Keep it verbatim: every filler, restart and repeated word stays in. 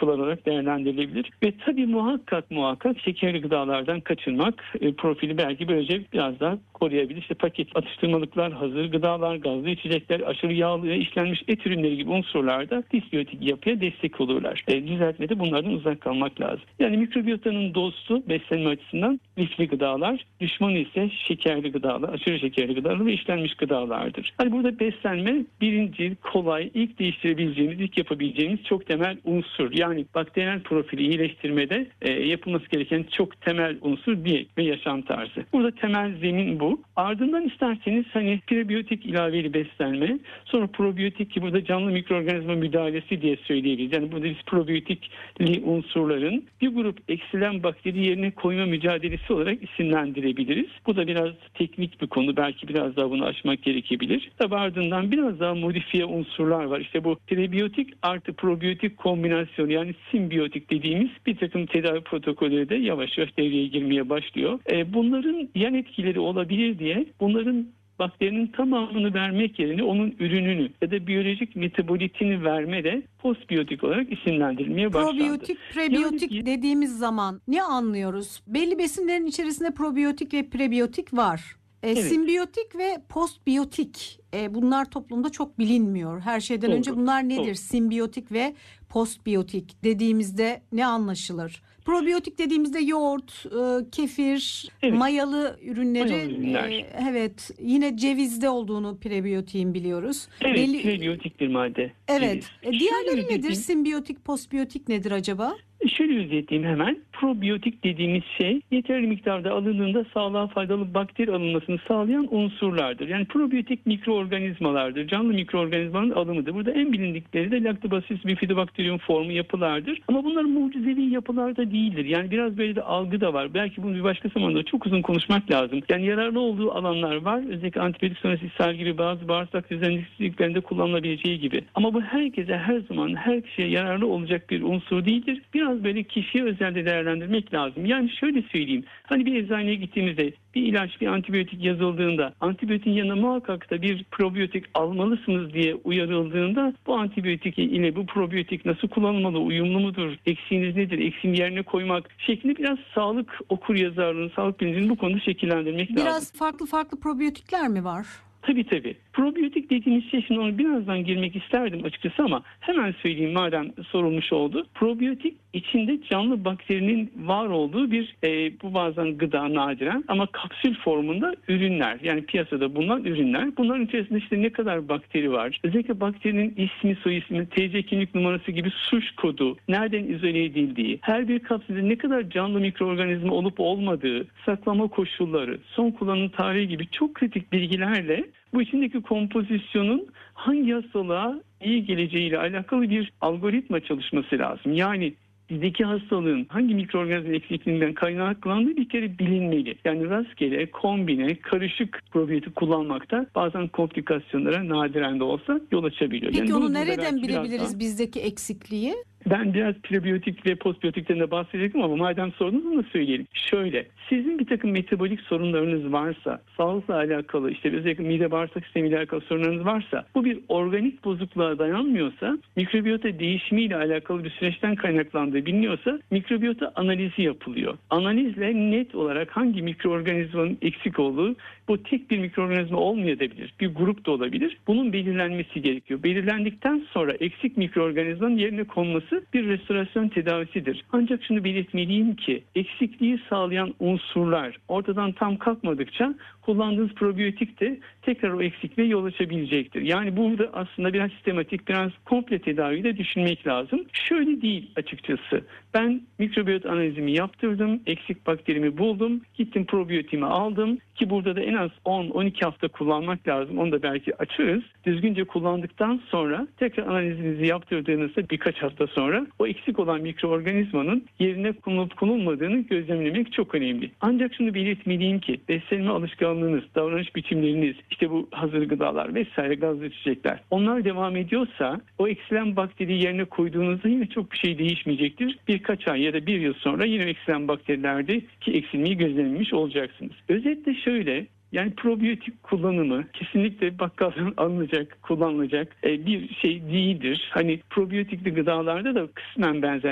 yapılar olarak değerlendirilebilir. Ve tabii muhakkak muhakkak şekerli gıdalardan kaçınmak e, profili belki böylece biraz daha koruyabilir. İşte paket atıştırmalıklar, hazır gıdalar, gazlı içecekler, aşırı yağlı ve işlenmiş et ürünleri gibi unsurlarda disbiyotik yapıya destek olurlar. E, düzeltmede bunlardan uzak kalmak lazım. Yani mikrobiyotanın dostu beslenme açısından lifli gıdalar, düşmanı ise şekerli gıdalar, aşırı şekerli gıdalar ve işlenmiş gıdalardır. Hani burada beslenme birinci, kolay, ilk değiştirebileceğimiz, ilk yapabileceğimiz çok temel unsur. Yani bakteriyel profili iyileştirmede e, yapılması gereken çok temel unsur diyet ve yaşam tarzı. Burada temel zemin bu. Ardından isterseniz hani prebiyotik ilaveli beslenme, sonra probiyotik ki burada canlı mikroorganizma müdahalesi diye söyleyebiliriz. Yani burada biz probiyotikli unsurların bir grup eksilen bakteri yerine koyma mücadelesi olarak isimlendirebiliriz. Bu da biraz teknik bir konu. Belki biraz daha bunu aşmak gerekebilir. Tabi ardından biraz daha modifiye unsurlar var. İşte bu prebiyotik artı probiyotik kombinasyonu yani simbiyotik dediğimiz bir takım tedavi protokolleri de yavaş yavaş devreye girmeye başlıyor. E, bunların yan etkileri olabilir diye bunların bakterinin tamamını vermek yerine onun ürününü ya da biyolojik metabolitini verme de postbiyotik olarak isimlendirilmeye başlandı. Probiyotik, prebiyotik yani, dediğimiz zaman ne anlıyoruz? Belli besinlerin içerisinde probiyotik ve prebiyotik var. E, evet. Simbiyotik ve postbiyotik e, bunlar toplumda çok bilinmiyor. Her şeyden Doğru, önce bunlar nedir? doğru. Simbiyotik ve postbiyotik dediğimizde ne anlaşılır? Probiyotik dediğimizde yoğurt, e, kefir, Evet. mayalı ürünleri, Mayalı ürünler. e, evet, yine cevizde olduğunu prebiyotiğin biliyoruz. Evet, Belli... prebiyotik bir madde. Evet. E, diğerleri Şöyle nedir? Simbiyotik, postbiyotik nedir acaba? Şöyle özetleyeyim hemen. Probiyotik dediğimiz şey yeterli miktarda alındığında sağlığa faydalı bakteri alınmasını sağlayan unsurlardır. Yani probiyotik mikroorganizmalardır. Canlı mikroorganizmanın alımıdır. Burada en bilindikleri de Lactobacillus bifidobacterium formu yapılardır. Ama bunlar mucizevi yapılarda değildir. Yani biraz böyle de algı da var. Belki bunu bir başka zamanda çok uzun konuşmak lazım. Yani yararlı olduğu alanlar var. Özellikle antibiyotik sonrası ishal gibi bazı bağırsak düzenliklerinde kullanılabileceği gibi. Ama bu herkese her zaman her kişiye yararlı olacak bir unsur değildir. Biraz böyle kişiye özel de değerlendirmek lazım. Yani şöyle söyleyeyim. Hani bir eczaneye gittiğimizde bir ilaç, bir antibiyotik yazıldığında antibiyotin yanına muhakkak da bir probiyotik almalısınız diye uyarıldığında bu antibiyotik ile bu probiyotik nasıl kullanılmalı, uyumlu mudur, eksiğiniz nedir, eksiğini yerine koymak şeklinde biraz sağlık okuryazarlığını, sağlık bilincini bu konuda şekillendirmek Biraz lazım. Biraz farklı farklı probiyotikler mi var? Tabii tabii. Probiyotik dediğimiz şey şimdi onu birazdan girmek isterdim açıkçası ama hemen söyleyeyim madem sorulmuş oldu. Probiyotik içinde canlı bakterinin var olduğu bir e, bu bazen gıda nadiren ama kapsül formunda ürünler. Yani piyasada bulunan ürünler. Bunların içerisinde işte ne kadar bakteri var? Özellikle bakterinin ismi, soy ismi, T C kimlik numarası gibi suş kodu, nereden izole edildiği, her bir kapsülde ne kadar canlı mikroorganizma olup olmadığı, saklama koşulları, son kullanım tarihi gibi çok kritik bilgilerle bu içindeki kompozisyonun hangi hastalığa iyi geleceğiyle alakalı bir algoritma çalışması lazım. Yani bizdeki hastalığın hangi mikroorganizma eksikliğinden kaynaklandığı bir kere bilinmeli. Yani rastgele, kombine, karışık probiyotik kullanmakta bazen komplikasyonlara nadiren de olsa yol açabiliyor. Peki yani onu nereden bilebiliriz daha... bizdeki eksikliği? Ben biraz prebiyotik ve postbiyotikten de bahsedecektim ama madem sordunuz onu söyleyelim. Şöyle, sizin bir takım metabolik sorunlarınız varsa, sağlıkla alakalı, işte özellikle mide bağırsak sistemiyle alakalı sorunlarınız varsa, bu bir organik bozukluğa dayanmıyorsa, mikrobiyota değişimiyle alakalı bir süreçten kaynaklandığı biliniyorsa, mikrobiyota analizi yapılıyor. Analizle net olarak hangi mikroorganizmanın eksik olduğu, bu tek bir mikroorganizma olmayabilir, bir grup da olabilir. Bunun belirlenmesi gerekiyor. Belirlendikten sonra eksik mikroorganizmanın yerine konması bir restorasyon tedavisidir. Ancak şunu belirtmeliyim ki eksikliği sağlayan unsurlar ortadan tam kalkmadıkça kullandığınız probiyotik de tekrar o eksikliğe yol açabilecektir. Yani burada aslında biraz sistematik, biraz komple tedaviyi de düşünmek lazım. Şöyle değil açıkçası. Ben mikrobiyot analizimi yaptırdım, eksik bakterimi buldum, gittim probiyotimi aldım ki burada da en az on on iki hafta kullanmak lazım. Onu da belki açarız. Düzgünce kullandıktan sonra tekrar analizinizi yaptırdığınızda birkaç hafta sonra o eksik olan mikroorganizmanın yerine konulup konulmadığını gözlemlemek çok önemli. Ancak şunu belirtmeliyim ki beslenme alışkanlığınız, davranış biçimleriniz, işte bu hazır gıdalar vesaire, gazlı içecekler, onlar devam ediyorsa o eksilen bakteri yerine koyduğunuzda yine çok bir şey değişmeyecektir. Birkaç ay ya da bir yıl sonra yine eksilen bakterilerdeki eksilmeyi gözlemlemiş olacaksınız. Özetle şöyle, yani probiyotik kullanımı kesinlikle bakkaldan alınacak, kullanılacak bir şey değildir. Hani probiyotikli gıdalarda da kısmen benzer